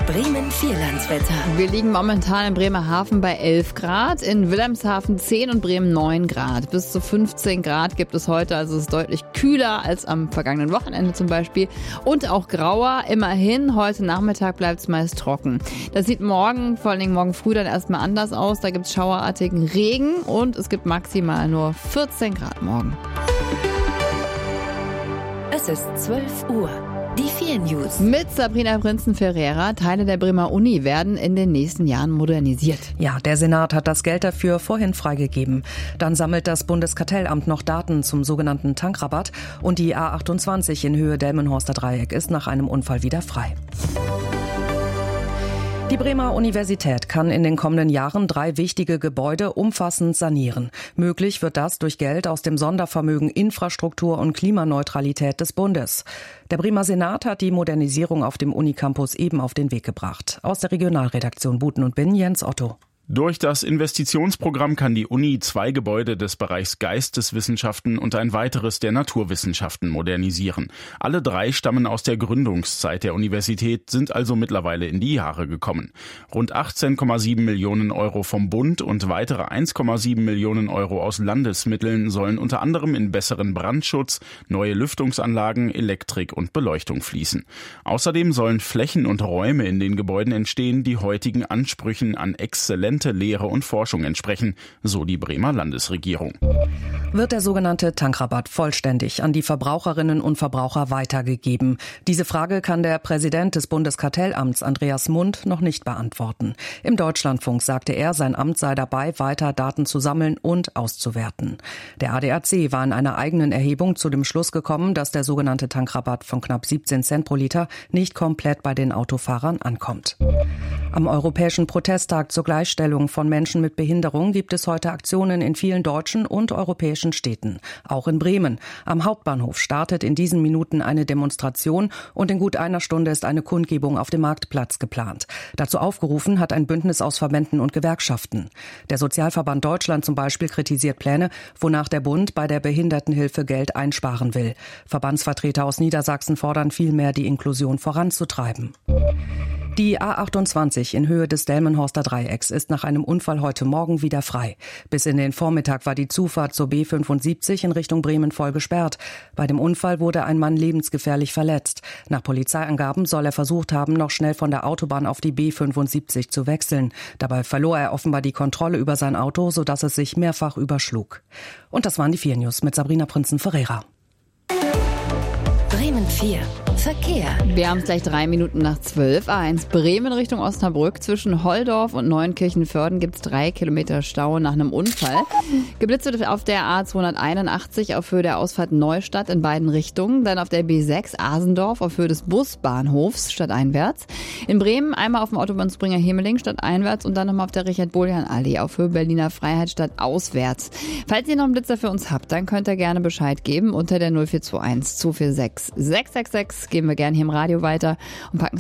Bremen Vierlandswetter. Wir liegen momentan in Bremerhaven bei 11 Grad, in Wilhelmshaven 10 und Bremen 9 Grad. Bis zu 15 Grad gibt es heute, also es ist deutlich kühler als am vergangenen Wochenende zum Beispiel. Und auch grauer, immerhin. Heute Nachmittag bleibt es meist trocken. Das sieht morgen, vor allen Dingen morgen früh, dann erstmal anders aus. Da gibt es schauerartigen Regen und es gibt maximal nur 14 Grad morgen. Es ist 12 Uhr. Die 4 News. Mit Sabrina Prinzen-Ferreira. Teile der Bremer Uni werden in den nächsten Jahren modernisiert. Ja, der Senat hat das Geld dafür vorhin freigegeben. Dann sammelt das Bundeskartellamt noch Daten zum sogenannten Tankrabatt und die A28 in Höhe Delmenhorster Dreieck ist nach einem Unfall wieder frei. Die Bremer Universität kann in den kommenden Jahren 3 wichtige Gebäude umfassend sanieren. Möglich wird das durch Geld aus dem Sondervermögen Infrastruktur und Klimaneutralität des Bundes. Der Bremer Senat hat die Modernisierung auf dem Unicampus eben auf den Weg gebracht. Aus der Regionalredaktion Buten und Binn, Jens Otto. Durch das Investitionsprogramm kann die Uni 2 Gebäude des Bereichs Geisteswissenschaften und ein weiteres der Naturwissenschaften modernisieren. Alle 3 stammen aus der Gründungszeit der Universität, sind also mittlerweile in die Jahre gekommen. Rund 18,7 Millionen Euro vom Bund und weitere 1,7 Millionen Euro aus Landesmitteln sollen unter anderem in besseren Brandschutz, neue Lüftungsanlagen, Elektrik und Beleuchtung fließen. Außerdem sollen Flächen und Räume in den Gebäuden entstehen, die heutigen Ansprüchen an exzellente Lehre und Forschung entsprechen, so die Bremer Landesregierung. Wird der sogenannte Tankrabatt vollständig an die Verbraucherinnen und Verbraucher weitergegeben? Diese Frage kann der Präsident des Bundeskartellamts, Andreas Mund, noch nicht beantworten. Im Deutschlandfunk sagte er, sein Amt sei dabei, weiter Daten zu sammeln und auszuwerten. Der ADAC war in einer eigenen Erhebung zu dem Schluss gekommen, dass der sogenannte Tankrabatt von knapp 17 Cent pro Liter nicht komplett bei den Autofahrern ankommt. Am Europäischen Protesttag zur Gleichstellung von Menschen mit Behinderung gibt es heute Aktionen in vielen deutschen und europäischen Städten. Auch in Bremen. Am Hauptbahnhof startet in diesen Minuten eine Demonstration und in gut einer Stunde ist eine Kundgebung auf dem Marktplatz geplant. Dazu aufgerufen hat ein Bündnis aus Verbänden und Gewerkschaften. Der Sozialverband Deutschland zum Beispiel kritisiert Pläne, wonach der Bund bei der Behindertenhilfe Geld einsparen will. Verbandsvertreter aus Niedersachsen fordern vielmehr, die Inklusion voranzutreiben. Die A28 in Höhe des Delmenhorster Dreiecks ist nach einem Unfall heute Morgen wieder frei. Bis in den Vormittag war die Zufahrt zur B75 in Richtung Bremen voll gesperrt. Bei dem Unfall wurde ein Mann lebensgefährlich verletzt. Nach Polizeiangaben soll er versucht haben, noch schnell von der Autobahn auf die B75 zu wechseln. Dabei verlor er offenbar die Kontrolle über sein Auto, sodass es sich mehrfach überschlug. Und das waren die 4 News mit Sabrina Prinzen-Ferreira. Bremen 4. Verkehr. Wir haben es gleich 3 Minuten nach 12. A1 Bremen Richtung Osnabrück. Zwischen Holdorf und Neunkirchen-Vörden gibt es 3 Kilometer Stau nach einem Unfall. Geblitzt wird auf der A281 auf Höhe der Ausfahrt Neustadt in beiden Richtungen. Dann auf der B6 Asendorf auf Höhe des Busbahnhofs stadteinwärts. In Bremen einmal auf dem Autobahnspringer Hemeling stadteinwärts und dann nochmal auf der Richard-Boljan-Allee auf Höhe Berliner Freiheit stadtauswärts. Falls ihr noch einen Blitzer für uns habt, dann könnt ihr gerne Bescheid geben unter der 0421 246 666. Geben wir gerne hier im Radio weiter und packen